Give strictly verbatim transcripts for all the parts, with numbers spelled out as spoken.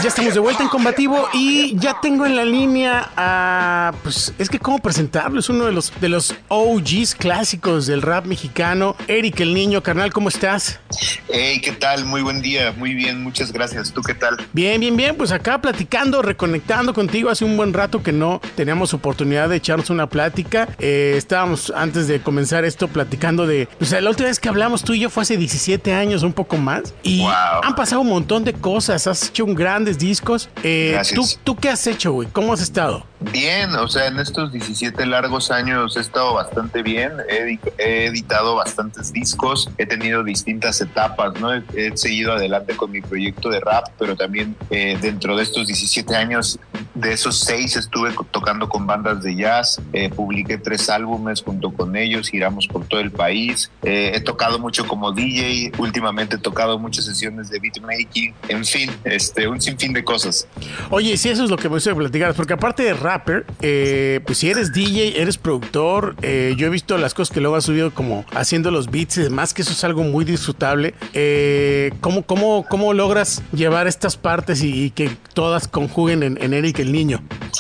ya estamos de vuelta en Combativo y ya tengo en la línea a, pues, es que cómo presentarlo, es uno de los, de los O Gs clásicos del rap mexicano, Eric el Niño. Carnal, ¿cómo estás? Hey, ¿qué tal? Muy buen día, muy bien, muchas gracias. ¿Tú qué tal? Bien, bien, bien, pues acá platicando, reconectando contigo. Hace un buen rato que no teníamos oportunidad de echarnos una plática. Eh, estábamos, antes de comenzar esto, platicando de, o sea, la última vez que hablamos tú y yo fue hace diecisiete años, un poco más, y wow. Han pasado un montón de cosas, has hecho un grandes discos. Eh, Gracias. ¿tú, ¿Tú qué has hecho, güey? ¿Cómo has estado? Bien, o sea, en estos diecisiete largos años he estado bastante bien, he, he editado bastantes discos, he tenido distintas etapas, ¿no? He, he seguido adelante con mi proyecto de rap, pero también eh, dentro de estos diecisiete años, de esos seis estuve tocando con bandas de jazz, eh, publiqué tres álbumes junto con ellos, giramos por todo el país, eh, he tocado mucho como D J, últimamente he tocado muchas sesiones de beatmaking, en fin, este, un sinfín de cosas. Oye, sí, eso es lo que me gusta platicar, porque aparte de rapper, eh, pues si eres D J, eres productor, eh, yo he visto las cosas que luego has subido como haciendo los beats y demás, que eso es algo muy disfrutable. Eh, ¿cómo, cómo, ¿Cómo logras llevar estas partes y, y que todas conjuguen en, en Eric el Niño?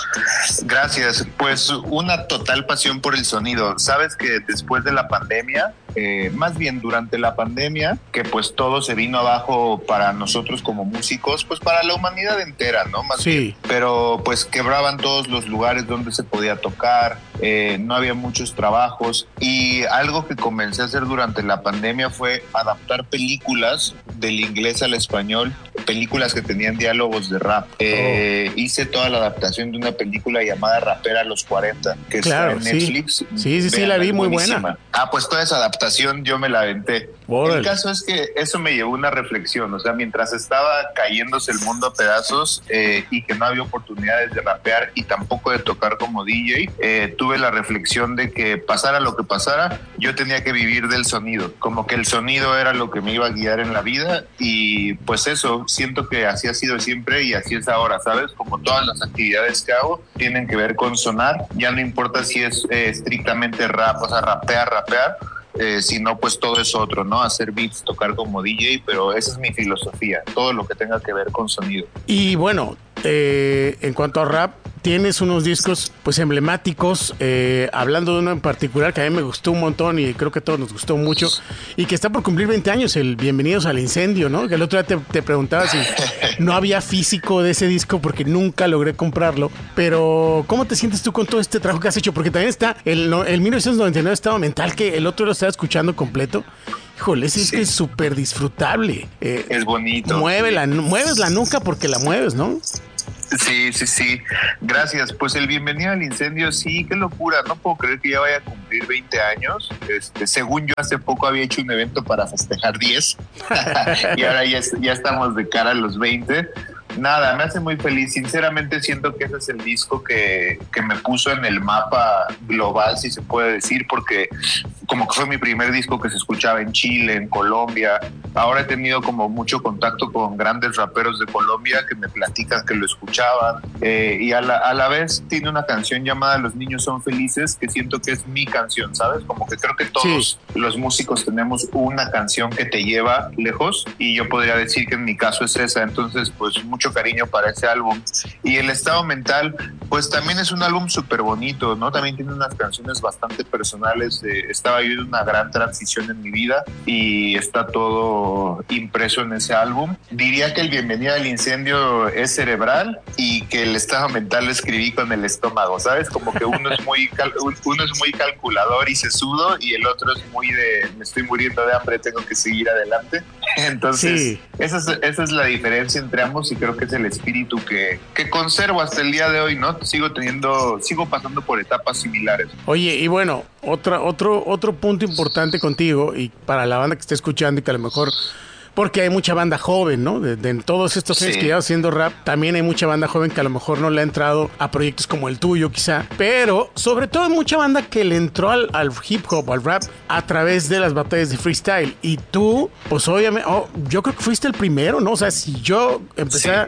Gracias, pues una total pasión por el sonido. Sabes que después de la pandemia, eh, más bien durante la pandemia, que pues todo se vino abajo para nosotros como músicos, pues para la humanidad entera, ¿no? Más sí. Bien. Pero pues quebraban todos los lugares donde se podía tocar, eh, no había muchos trabajos, y algo que comencé a hacer durante la pandemia fue adaptar películas del inglés al español, películas que tenían diálogos de rap. Eh, oh. Hice toda la adaptación de una película llamada Rapera a los cuarenta, que claro, está en Netflix. Sí, sí, sí, sí, la vi, muy buena. Ah, pues toda esa adaptación yo me la aventé. Órale. El caso es que eso me llevó a una reflexión, o sea, mientras estaba cayéndose el mundo a pedazos eh, y que no había oportunidades de rapear y tampoco de tocar como D J, eh, tuve la reflexión de que pasara lo que pasara, yo tenía que vivir del sonido, como que el sonido era lo que me iba a guiar en la vida, y pues eso, siento que así ha sido siempre y así es ahora, ¿sabes? Como todas las actividades que hago tienen que ver con sonar, ya no importa si es eh, estrictamente rap, o sea, rapear, rapear, Eh, si no, pues todo es otro, ¿no? Hacer beats, tocar como D J, pero esa es mi filosofía, todo lo que tenga que ver con sonido. Y bueno, eh, en cuanto a rap, tienes unos discos pues emblemáticos, eh, hablando de uno en particular que a mí me gustó un montón y creo que a todos nos gustó mucho, y que está por cumplir veinte años, el Bienvenidos al Incendio, ¿no? Que el otro día te, te preguntaba si no había físico de ese disco porque nunca logré comprarlo, pero ¿cómo te sientes tú con todo este trabajo que has hecho? Porque también está el, el mil novecientos noventa y nueve Estado Mental, que el otro lo estaba escuchando completo. Híjole, ese sí. Es súper disfrutable. Eh, es bonito. Mueve la, mueves la nuca porque la mueves, ¿no? Sí, sí, sí. Gracias. Pues el Bienvenido al Incendio, sí, qué locura. No puedo creer que ya vaya a cumplir veinte años. Este, según yo, hace poco había hecho un evento para festejar diez y ahora ya, ya estamos de cara a los veinte. Nada, me hace muy feliz. Sinceramente siento que ese es el disco que, que me puso en el mapa global, si se puede decir, porque como que fue mi primer disco que se escuchaba en Chile, en Colombia. Ahora he tenido como mucho contacto con grandes raperos de Colombia que me platican que lo escuchaban. Eh, y a la, a la vez tiene una canción llamada Los Niños Son Felices, que siento que es mi canción, ¿sabes? Como que creo que todos sí. Los músicos tenemos una canción que te lleva lejos, y yo podría decir que en mi caso es esa. Entonces, pues mucho cariño para ese álbum. Y El Estado Mental, pues también es un álbum súper bonito, ¿no? También tiene unas canciones bastante personales. Eh, estaba yo en una gran transición en mi vida y está todo impreso en ese álbum. Diría que el Bienvenido al Incendio es cerebral y que El Estado Mental lo escribí con el estómago, ¿sabes? Como que uno es muy cal- uno es muy calculador y sesudo, y el otro es muy de me estoy muriendo de hambre, tengo que seguir adelante. Entonces, sí. esa, es, esa es la diferencia entre ambos, y creo que es el espíritu que, que conservo hasta el día de hoy, ¿no? Sigo teniendo, sigo pasando por etapas similares. Oye, y bueno, otra, otro, otro punto importante contigo, y para la banda que esté escuchando y que a lo mejor, porque hay mucha banda joven, ¿no? De, de todos estos años sí. que llevas haciendo rap, también hay mucha banda joven que a lo mejor no le ha entrado a proyectos como el tuyo, quizá, pero sobre todo mucha banda que le entró al, al hip hop, al rap, a través de las batallas de freestyle. Y tú, pues obviamente, oh, yo creo que fuiste el primero, ¿no? O sea, si yo empecé sí. a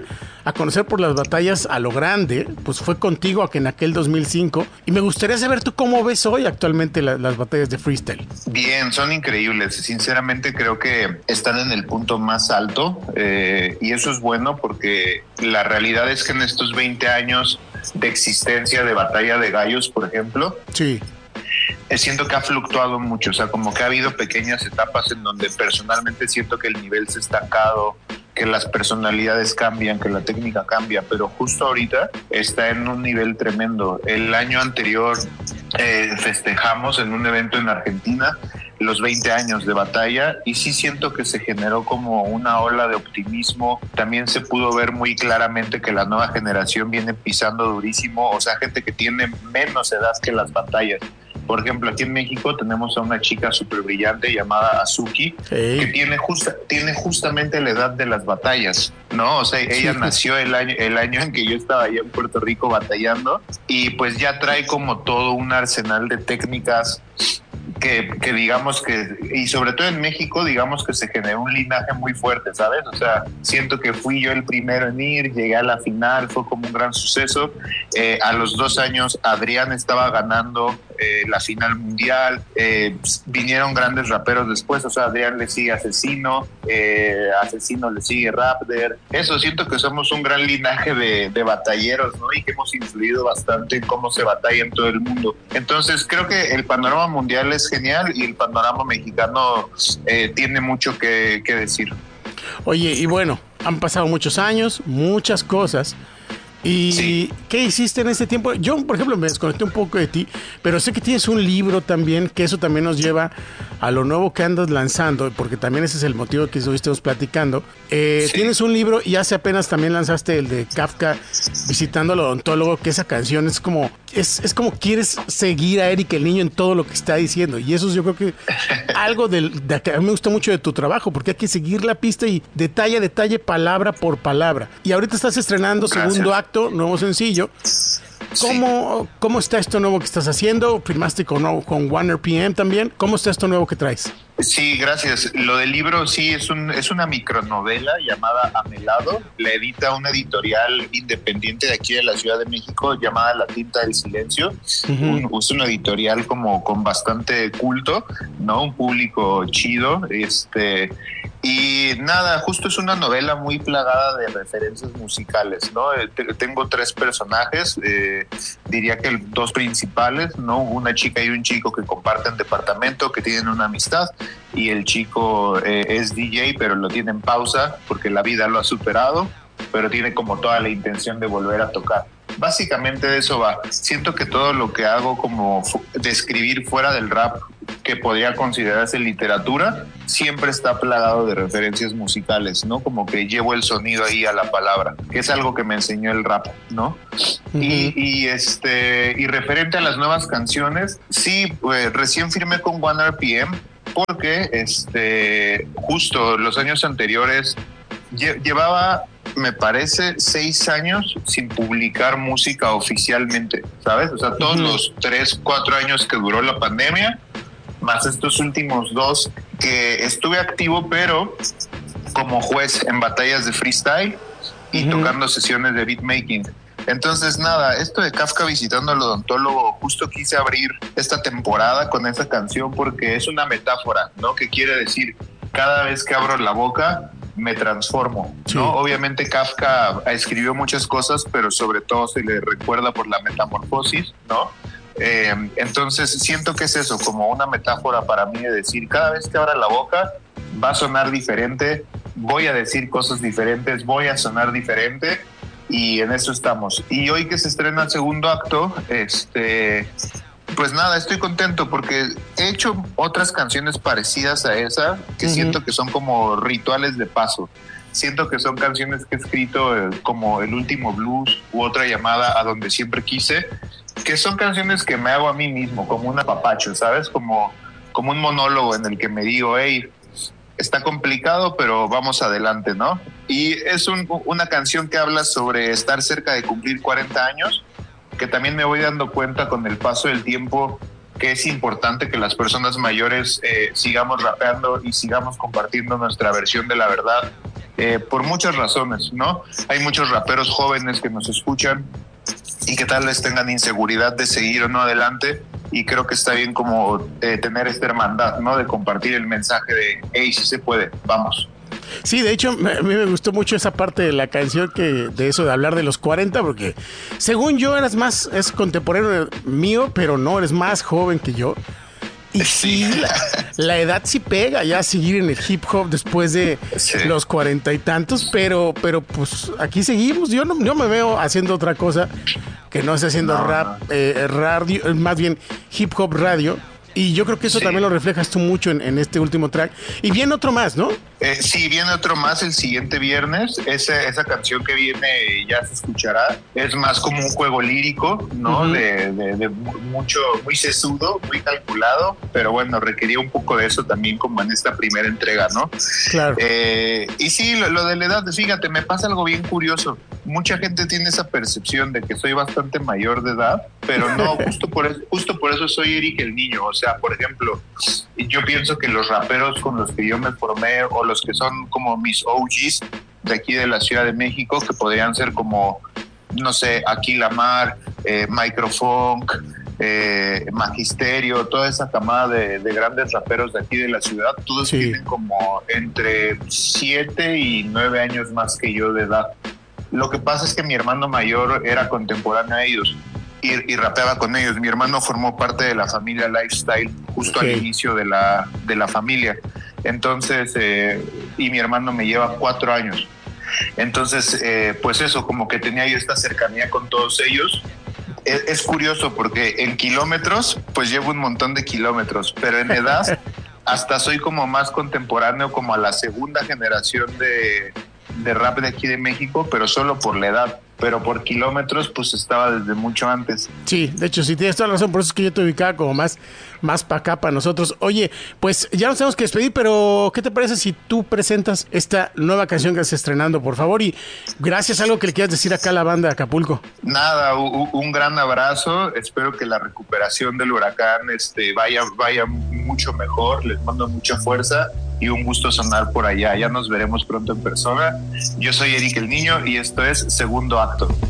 a conocer por las batallas a lo grande, pues fue contigo aquí en aquel dos mil cinco. Y me gustaría saber tú cómo ves hoy actualmente la, las batallas de freestyle. Bien, son increíbles. Sinceramente creo que están en el punto más alto eh, y eso es bueno porque la realidad es que en estos veinte años de existencia de Batalla de Gallos, por ejemplo, sí, siento que ha fluctuado mucho, o sea, como que ha habido pequeñas etapas en donde personalmente siento que el nivel se ha estancado, que las personalidades cambian, que la técnica cambia, pero justo ahorita está en un nivel tremendo. El año anterior eh, festejamos en un evento en Argentina los veinte años de Batalla y sí siento que se generó como una ola de optimismo. También se pudo ver muy claramente que la nueva generación viene pisando durísimo, o sea, gente que tiene menos edad que las batallas. Por ejemplo, aquí en México tenemos a una chica súper brillante llamada Azuki, sí, que tiene, justa, tiene justamente la edad de las batallas, ¿no? O sea, ella sí. nació el año, el año en que yo estaba allá en Puerto Rico batallando y pues ya trae como todo un arsenal de técnicas que, que digamos que, y sobre todo en México, digamos que se generó un linaje muy fuerte, ¿sabes? O sea, siento que fui yo el primero en ir, llegué a la final, fue como un gran suceso. Eh, a los dos años Adrián estaba ganando eh, la final mundial, eh, vinieron grandes raperos después, o sea, Adrián le sigue Asesino, eh, Asesino le sigue Raptor. Eso, siento que somos un gran linaje de, de batalleros, ¿no? Y que hemos influido bastante en cómo se batalla en todo el mundo. Entonces, creo que el panorama mundial es genial y el panorama mexicano eh, tiene mucho que, que decir. Oye, y bueno, han pasado muchos años, muchas cosas. ¿Y sí. qué hiciste en este tiempo? Yo, por ejemplo, me desconecté un poco de ti, pero sé que tienes un libro también, que eso también nos lleva a lo nuevo que andas lanzando, porque también ese es el motivo que estuvimos platicando. Eh, sí. Tienes un libro y hace apenas también lanzaste el de Kafka, Visitando al Odontólogo, que esa canción es como, es, es como quieres seguir a Eric el Niño en todo lo que está diciendo. Y eso es, yo creo que algo del, de que a mí me gusta mucho de tu trabajo, porque hay que seguir la pista y detalle a detalle, palabra por palabra. Y ahorita estás estrenando Gracias. segundo acto, nuevo sencillo. ¿Cómo, sí. ¿Cómo está esto nuevo que estás haciendo? Firmaste con, con Warner P M también. ¿Cómo está esto nuevo que traes? Sí, gracias. Lo del libro sí es un es una micronovela llamada Amelado. La edita una editorial independiente de aquí de la Ciudad de México llamada La Tinta del Silencio. Uh-huh. un, es una editorial como con bastante culto, ¿no? Un público chido. Este Y nada, justo es una novela muy plagada de referencias musicales, ¿no? Tengo tres personajes, eh, diría que dos principales, ¿no? Una chica y un chico que comparten departamento, que tienen una amistad, y el chico eh, es D J, pero lo tiene en pausa porque la vida lo ha superado, pero tiene como toda la intención de volver a tocar. Básicamente de eso va. Siento que todo lo que hago como de escribir fuera del rap, que podría considerarse literatura, siempre está plagado de referencias musicales, ¿no? Como que llevo el sonido ahí a la palabra, que es algo que me enseñó el rap, ¿no? Uh-huh. Y, y este y referente a las nuevas canciones, sí, pues recién firmé con Warner P M porque este justo los años anteriores lle- llevaba me parece seis años sin publicar música oficialmente, ¿sabes? O sea, todos uh-huh. los tres, cuatro años que duró la pandemia, más estos últimos dos que estuve activo, pero como juez en batallas de freestyle y uh-huh. tocando sesiones de beatmaking. Entonces, nada, esto de Kafka Visitando al Odontólogo, justo quise abrir esta temporada con esa canción porque es una metáfora, ¿no? Que quiere decir, cada vez que abro la boca, me transformo, ¿no? Sí. Obviamente Kafka escribió muchas cosas, pero sobre todo se le recuerda por la metamorfosis, ¿no? Eh, entonces siento que es eso, como una metáfora para mí de decir, cada vez que abra la boca va a sonar diferente, voy a decir cosas diferentes, voy a sonar diferente, y en eso estamos. Y hoy que se estrena el segundo acto, este... pues nada, estoy contento porque he hecho otras canciones parecidas a esa que uh-huh. siento que son como rituales de paso. Siento que son canciones que he escrito eh, como El Último Blues u otra llamada A Donde Siempre Quise, que son canciones que me hago a mí mismo, como un apapacho, ¿sabes? Como, como un monólogo en el que me digo, hey, está complicado, pero vamos adelante, ¿no? Y es un, una canción que habla sobre estar cerca de cumplir cuarenta años, que también me voy dando cuenta con el paso del tiempo que es importante que las personas mayores eh, sigamos rapeando y sigamos compartiendo nuestra versión de la verdad eh, por muchas razones, ¿no? Hay muchos raperos jóvenes que nos escuchan y que tal vez tengan inseguridad de seguir o no adelante, y creo que está bien como eh, tener esta hermandad, ¿no? De compartir el mensaje de, hey, sí se puede, vamos. Sí, de hecho, a mí me gustó mucho esa parte de la canción, que de eso de hablar de los cuarenta, porque según yo eras más, es contemporáneo mío, pero no, eres más joven que yo. Y sí, la, la edad sí pega ya a seguir en el hip hop después de sí. los cuarenta y tantos, pero, pero pues aquí seguimos. Yo no, yo me veo haciendo otra cosa que no esté haciendo no, rap, no. Eh, radio, más bien hip hop radio. Y yo creo que eso sí. también lo reflejas tú mucho en, en este último track. Y viene otro más, ¿no? Eh, sí, viene otro más el siguiente viernes. Esa, esa canción que viene ya se escuchará. Es más como un juego lírico, ¿no? Uh-huh. de, de, de mucho, muy sesudo, muy calculado. Pero bueno, requería un poco de eso también como en esta primera entrega, ¿no? Claro. Eh, y sí, lo, lo de la edad, fíjate, me pasa algo bien curioso. Mucha gente tiene esa percepción de que soy bastante mayor de edad, pero no, justo por eso, justo por eso soy Eric el Niño. O sea, por ejemplo, yo pienso que los raperos con los que yo me formé, o los que son como mis O Gs de aquí de la Ciudad de México, que podrían ser como, no sé, Aquí Lamar, eh, Microfunk, eh, Magisterio, toda esa camada de, de grandes raperos de aquí de la ciudad, todos sí. tienen como entre siete y nueve años más que yo de edad. Lo que pasa es que mi hermano mayor era contemporáneo a ellos y, y rapeaba con ellos. Mi hermano formó parte de la familia Lifestyle justo okay. al inicio de la, de la familia. Entonces, eh, y mi hermano me lleva cuatro años. Entonces, eh, pues eso, como que tenía yo esta cercanía con todos ellos. Es, es curioso porque en kilómetros, pues llevo un montón de kilómetros, pero en edad hasta soy como más contemporáneo, como a la segunda generación de... de rap de aquí de México, pero solo por la edad, pero por kilómetros pues estaba desde mucho antes. Sí, de hecho sí tienes toda la razón, por eso es que yo te ubicaba como más, más para acá, para nosotros. Oye, pues ya nos tenemos que despedir, pero ¿qué te parece si tú presentas esta nueva canción que estás estrenando, por favor? Y gracias, algo que le quieras decir acá a la banda de Acapulco. Nada, un, un gran abrazo, espero que la recuperación del huracán este, vaya, vaya mucho mejor, les mando mucha fuerza y un gusto sonar por allá. Ya nos veremos pronto en persona. Yo soy Eric el Niño y esto es Segundo Acto.